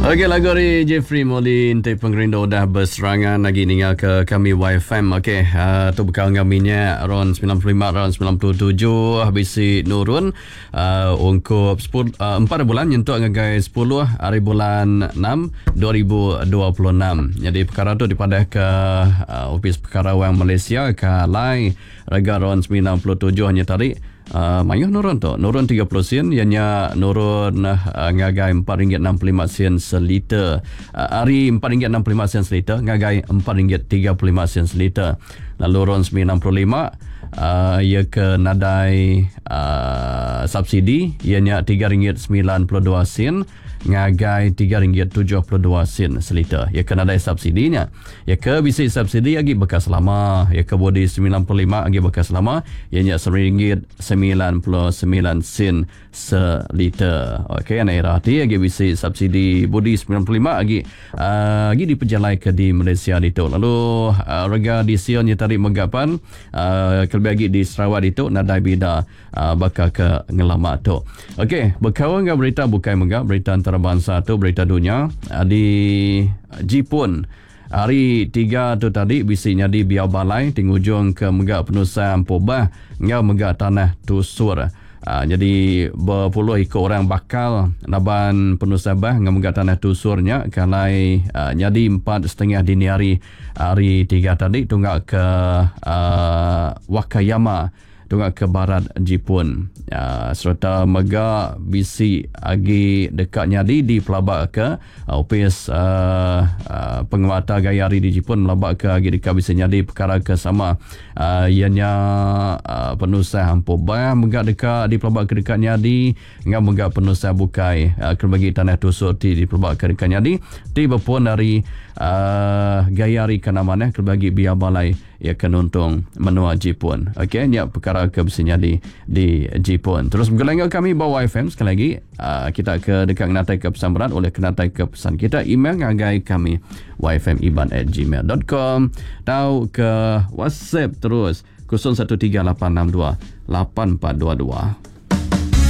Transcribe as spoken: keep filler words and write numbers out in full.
Okey, lagu dari Jeffrey Molin Tip Pengerindo dah berserangan lagi tinggal ke kami Y F M. Okey, uh, tu bekal ngaminya ron sembilan puluh lima ron sembilan puluh tujuh habis nurun uh, ungkup sepuluh, uh, empat bulan nyentuh ngagai sepuluh hari bulan enam dua ribu dua puluh enam. Jadi perkara tu dipadah ke uh, Ofis Perkara Wang Malaysia ke Lai rega ron sembilan puluh tujuh hanya tarik Uh, mayuh nurun tu nurun tiga puluh sen, ianya nurun uh, ngagai empat ringgit enam puluh lima sen seliter. Uh, hari empat ringgit enam puluh lima sen seliter, ngagai empat ringgit tiga puluh lima sen seliter. Lalu ron sembilan puluh lima uh, ia ke nadai uh, subsidi, ianya tiga ringgit sembilan puluh dua sen, ngagai tiga ringgit tujuh puluh dua sen seliter. Ia ke nadai subsidinya. Ia ke bisi subsidi lagi bekas lama. Ia ke bodi sembilan puluh lima lagi bekas lama, ianya satu ringgit sembilan puluh sembilan sen seliter. Okey, anda irati lagi bisi subsidi bodi sembilan puluh lima lagi uh, lagi diperjalai ke di Malaysia itu. Lalu uh, rega di Sion tarik megapan uh, kelebih lagi di Sarawak itu nadai bida uh, bakal ke ngelamak tu. Okey, berkawan dengan berita bukan megah, berita antarabangsa tu, berita dunia uh, di Jepun. Hari tiga tu tadi bisinya di Biau Balai tingujung ke megak penusan Pobah ngau megak tanah tusur. Uh, jadi berpuluh ikut orang bakal naban penusan bah ngau megak tanah tusurnya kalai uh, nyadi empat setengah dini hari hari tiga tadi tunggak ke uh, Wakayama, tunggak ke barat Jepun. Uh, serta mega bisi agi dekat nyadi di pelabak ke uh, Opis uh, uh, penguata gayari di Jepun melabak ke agi dekat bisi nyadi perkara ke sama uh, ianya uh, penusah Ampobah mega dekat di pelabak ke dekat nyadi ngam mega penusah bukai uh, kerbagi tanah tusur ti di pelabak ke dekat nyadi tiba pun dari uh, gayari kana mana kerbagi biar balai ia kenuntung menua Jepun. Okey, ni perkara ke bisi nyadi di Jepun. Terus bergelenggang kami bawa Y F M sekali lagi. Uh, kita ke dekat kenatai ke pesan berat oleh kenatai ke pesan kita. Email ngagai kami y f m iban at gmail dot com. Tahu ke WhatsApp terus kosong satu tiga lapan enam dua lapan empat dua dua.